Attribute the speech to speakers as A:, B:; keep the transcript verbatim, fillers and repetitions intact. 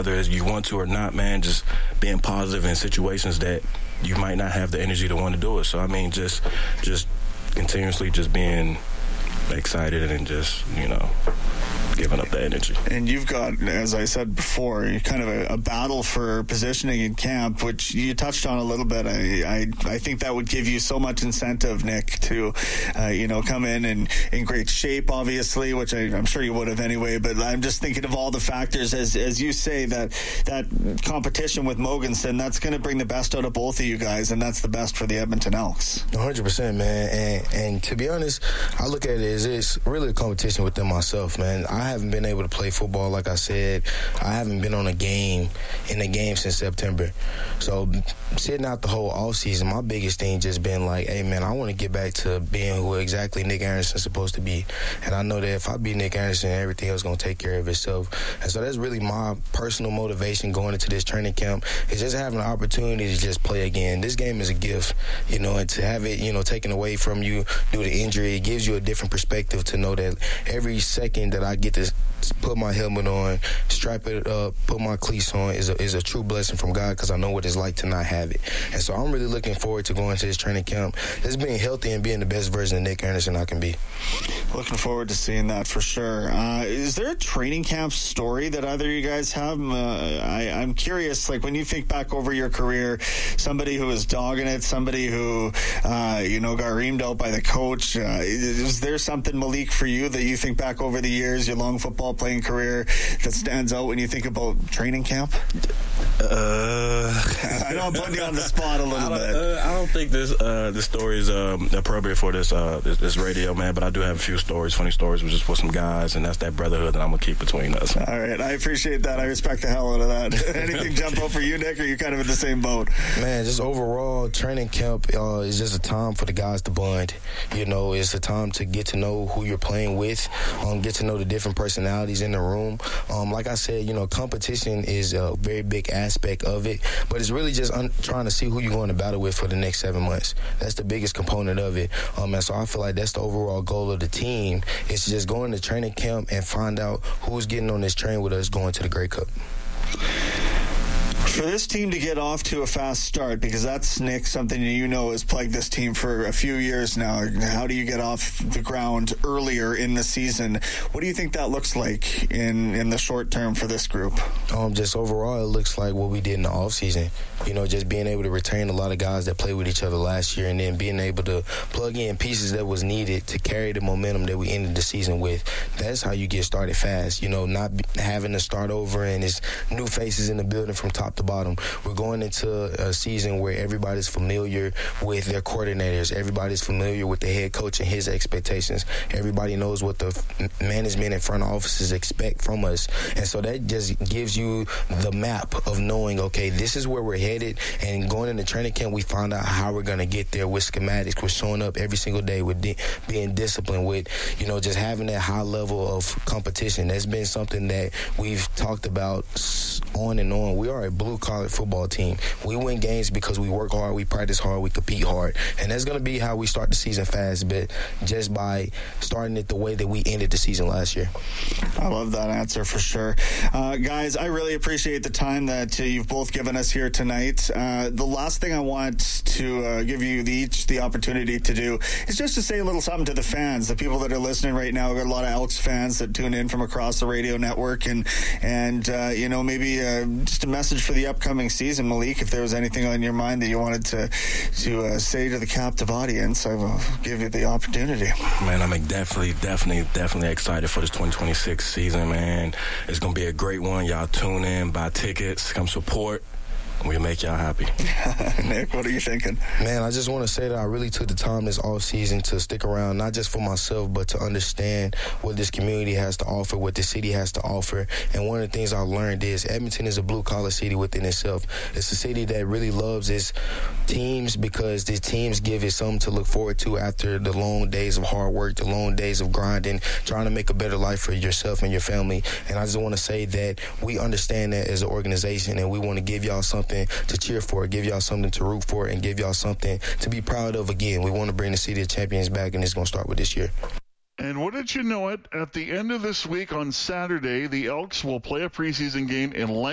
A: whether it's you want to or not, man, just being positive in situations that you might not have the energy to want to do it. So, I mean, just just continuously just being excited and just, you know, giving up the energy.
B: And you've got, as I said before, kind of a, a battle for positioning in camp, which you touched on a little bit. I I, I think that would give you so much incentive, Nick, to, uh, you know, come in and in great shape, obviously, which I, I'm sure you would have anyway. But I'm just thinking of all the factors, as as you say, that that competition with Mogensen, that's going to bring the best out of both of you guys, and that's the best for the Edmonton Elks.
C: one hundred percent, man. And, and to be honest, I look at it as it's really a competition within myself, man. I haven't been able to play football, like I said. I haven't been on a game, in a game since September. So sitting out the whole offseason, my biggest thing just been like, hey, man, I want to get back to being who exactly Nick Anderson's supposed to be. And I know that if I be Nick Anderson, everything else is going to take care of itself. And so that's really my personal motivation going into this training camp, is just having the opportunity to just play again. This game is a gift, you know, and to have it, you know, taken away from you due to injury, it gives you a different perspective to know that every second that I get to put my helmet on, strap it up, put my cleats on is a, is a true blessing from God, because I know what it's like to not have it. And so I'm really looking forward to going to this training camp, just being healthy and being the best version of Nick Anderson I can be.
B: Looking forward to seeing that for sure. Uh, is there a training camp story that either of you guys have? Uh, I, I'm curious, like when you think back over your career, somebody who was dogging it, somebody who, uh, you know, got reamed out by the coach. Uh, is there something, Malik, for you that you think back over the years, your long football playing career, that stands out when you think about training camp?
A: Uh,
B: I know I'm putting you on the spot a little
A: I
B: bit.
A: Uh, I don't think this uh, this story is um, appropriate for this, uh, this this radio, man. But I do have a few stories, funny stories, with just with some guys, and that's that brotherhood that I'm gonna keep between us.
B: All right, I appreciate that. I respect the hell out of that. Anything jump out for you, Nick, or are you kind of in the same boat?
C: Man, just overall, training camp uh, is just a time for the guys to bond. You know, it's a time to get to know who you're playing with, um, get to know the different personalities in the room. Um, like I said, you know, competition is a very big aspect of it, but it's really just un- trying to see who you're going to battle with for the next seven months. That's the biggest component of it. Um, and so I feel like that's the overall goal of the team, is just going to training camp and find out who's getting on this train with us going to the Grey Cup.
B: For this team to get off to a fast start, because that's, Nick, something that you know has plagued this team for a few years now. How do you get off the ground earlier in the season? What do you think that looks like in, in the short term for this group?
C: Um, just overall, it looks like what we did in the offseason. You know, just being able to retain a lot of guys that played with each other last year, and then being able to plug in pieces that was needed to carry the momentum that we ended the season with. That's how you get started fast. You know, not having to start over and it's new faces in the building from top to bottom. We're going into a season where everybody's familiar with their coordinators. Everybody's familiar with the head coach and his expectations. Everybody knows what the management and front offices expect from us. And so that just gives you the map of knowing, okay, this is where we're headed. And going into training camp, we find out how we're going to get there with schematics. We're showing up every single day with di- being disciplined, with, you know, just having that high level of competition. That's been something that we've talked about on and on. We are a blue-collar football team. We win games because we work hard, we practice hard, we compete hard. And that's going to be how we start the season fast, but just by starting it the way that we ended the season last year.
B: I love that answer for sure. Uh, guys, I really appreciate the time that uh, you've both given us here tonight. Uh, the last thing I want to uh, give you the, each the opportunity to do is just to say a little something to the fans, the people that are listening right now. We've got a lot of Elks fans that tune in from across the radio network, and, and uh, you know, maybe uh, just a message for the upcoming season. Malik, if there was anything on your mind that you wanted to to uh, say to the captive audience, I will give you the opportunity.
A: Man, I'm definitely, definitely, definitely excited for this twenty twenty-six season, man. It's going to be a great one. Y'all tune in, buy tickets, come support. We'll make y'all happy.
B: Nick, what are you thinking?
C: Man, I just want to say that I really took the time this offseason to stick around, not just for myself, but to understand what this community has to offer, what the city has to offer. And one of the things I learned is Edmonton is a blue-collar city within itself. It's a city that really loves its teams because the teams give it something to look forward to after the long days of hard work, the long days of grinding, trying to make a better life for yourself and your family. And I just want to say that we understand that as an organization, and we want to give y'all something to cheer for, give y'all something to root for, and give y'all something to be proud of again. We want to bring the City of Champions back, and it's going to start with this year.
D: And wouldn't you know it, at the end of this week on Saturday, the Elks will play a preseason game in Lang-